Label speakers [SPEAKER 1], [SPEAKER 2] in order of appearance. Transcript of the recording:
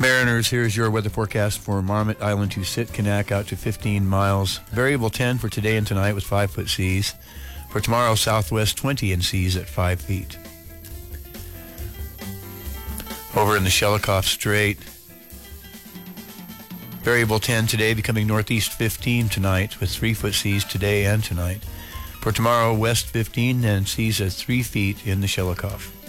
[SPEAKER 1] Mariners, here's your weather forecast for Marmot Island to Sitkinak out to 15 miles. Variable 10 for today and tonight with 5-foot seas. For tomorrow, southwest 20 and seas at 5 feet. Over in the Shelikof Strait, variable 10 today, becoming northeast 15 tonight with 3-foot seas today and tonight. For tomorrow, west 15 and seas at 3 feet in the Shelikof.